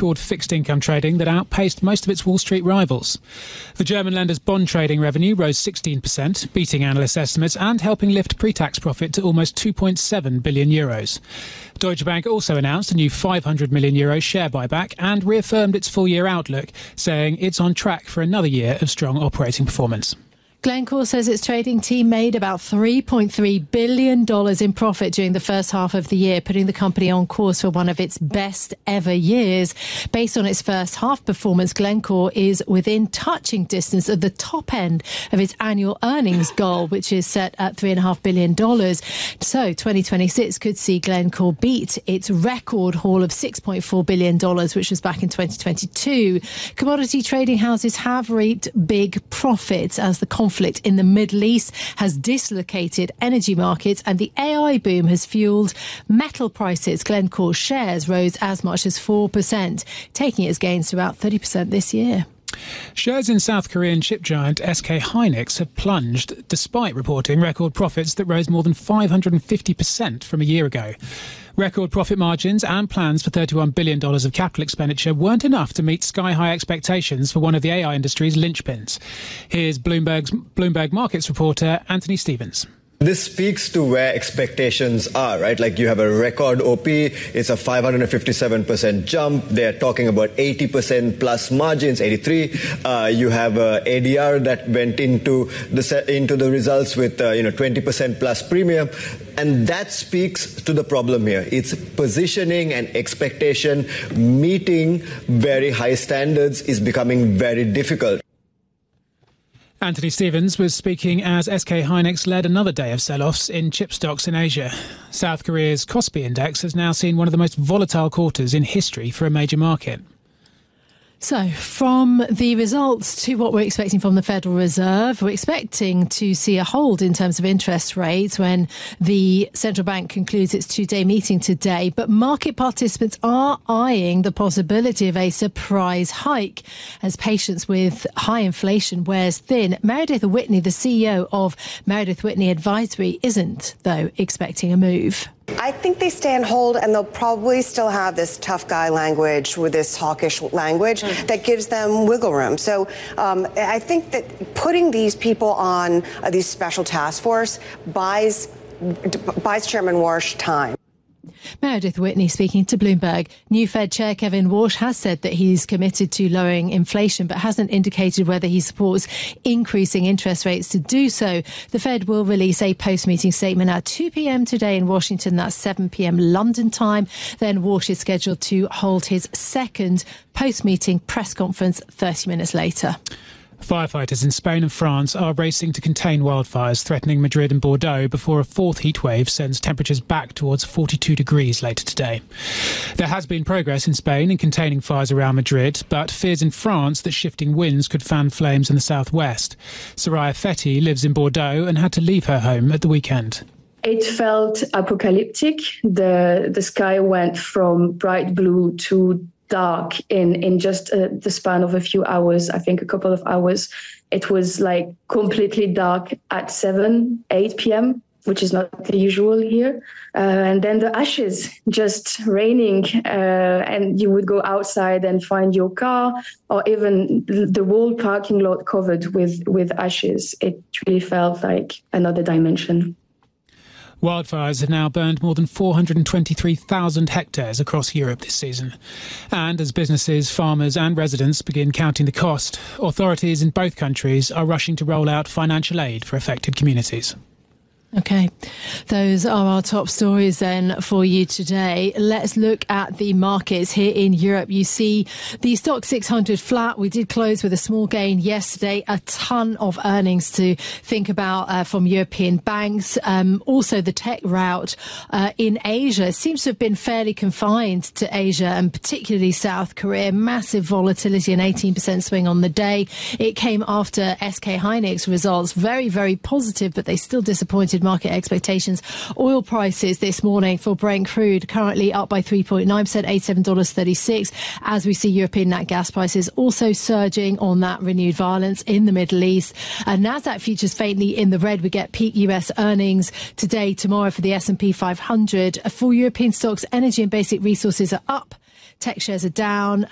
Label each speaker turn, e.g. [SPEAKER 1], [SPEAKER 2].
[SPEAKER 1] record fixed income trading that outpaced most of its Wall Street rivals. The German lender's bond trading revenue rose 16%, beating analyst estimates and helping lift pre-tax profit to almost €2.7 billion. Deutsche Bank also announced a new €500 million share buyback and reaffirmed its full-year outlook, saying it's on track for another year of strong operating performance.
[SPEAKER 2] Glencore says its trading team made about $3.3 billion in profit during the first half of the year, putting the company on course for one of its best ever years. Based on its first half performance, Glencore is within touching distance of the top end of its annual earnings goal, which is set at $3.5 billion. So 2026 could see Glencore beat its record haul of $6.4 billion, which was back in 2022. Commodity trading houses have reaped big profits as the conflict in the Middle East has dislocated energy markets and the AI boom has fueled metal prices. Glencore shares rose as much as 4%, taking its gains to about 30% this year.
[SPEAKER 1] Shares in South Korean ship giant SK Hynix have plunged despite reporting record profits that rose more than 550% from a year ago. Record profit margins and plans for $31 billion of capital expenditure weren't enough to meet sky-high expectations for one of the AI industry's linchpins. Here's Bloomberg Markets reporter Anthony Stevens.
[SPEAKER 3] This speaks to where expectations are, right? Like you have a record OP, it's a 557% jump. They're talking about 80% plus margins, 83. You have ADR that went into the results with 20% plus premium. And that speaks to the problem here. It's positioning and expectation. Meeting very high standards is becoming very difficult.
[SPEAKER 1] Anthony Stevens was speaking as SK Hynix led another day of sell-offs in chip stocks in Asia. South Korea's Kospi index has now seen one of the most volatile quarters in history for a major market.
[SPEAKER 2] So, from the results to what we're expecting from the Federal Reserve, we're expecting to see a hold in terms of interest rates when the central bank concludes its two-day meeting today. But market participants are eyeing the possibility of a surprise hike as patience with high inflation wears thin. Meredith Whitney, the CEO of Meredith Whitney Advisory, isn't, though, expecting a move.
[SPEAKER 4] I think they stay on hold and they'll probably still have this tough guy language with this hawkish language that gives them wiggle room. So I think that putting these people on these special task force buys Chairman Warsh time.
[SPEAKER 2] Meredith Whitney speaking to Bloomberg. New Fed Chair Kevin Warsh has said that he's committed to lowering inflation, but hasn't indicated whether he supports increasing interest rates to do so. The Fed will release a post-meeting statement at 2 p.m. today in Washington. That's 7 p.m. London time. Then Warsh is scheduled to hold his second post-meeting press conference 30 minutes later.
[SPEAKER 1] Firefighters in Spain and France are racing to contain wildfires threatening Madrid and Bordeaux before a fourth heatwave sends temperatures back towards 42 degrees later today. There has been progress in Spain in containing fires around Madrid, but fears in France that shifting winds could fan flames in the southwest. Soraya Fetti lives in Bordeaux and had to leave her home at the weekend.
[SPEAKER 5] It felt apocalyptic. The sky went from bright blue to dark in just the span of a few hours, I think a couple of hours. It was like completely dark at 8 p.m., which is not the usual here. And then the ashes just raining, and you would go outside and find your car or even the whole parking lot covered with ashes. It really felt like another dimension.
[SPEAKER 1] Wildfires have now burned more than 423,000 hectares across Europe this season. And as businesses, farmers and residents begin counting the cost, authorities in both countries are rushing to roll out financial aid for affected communities.
[SPEAKER 2] OK, those are our top stories then for you today. Let's look at the markets here in Europe. You see the Stoxx 600 flat. We did close with a small gain yesterday. A ton of earnings to think about from European banks. Also, the tech rout in Asia seems to have been fairly confined to Asia and particularly South Korea. Massive volatility, an 18% swing on the day. It came after SK Hynix results. Very, very positive, but they still disappointed market expectations. Oil prices this morning for Brent crude currently up by 3.9%, $87.36, as we see European nat gas prices also surging on that renewed violence in the Middle East. Nasdaq futures faintly in the red. We get peak US earnings today, tomorrow for the S&P 500. For European stocks, energy and basic resources are up. Tech shares are down.